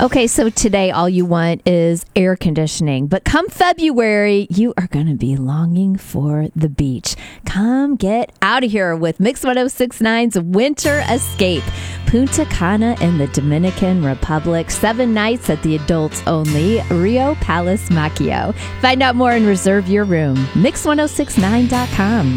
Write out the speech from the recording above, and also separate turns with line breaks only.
Okay, so today all you want is air conditioning. But come February, you are going to be longing for the beach. Come get out of here with Mix 1069's Winter Escape. Punta Cana in the Dominican Republic. 7 nights at the adults only Rio Palace Macchio. Find out more and reserve your room. Mix1069.com.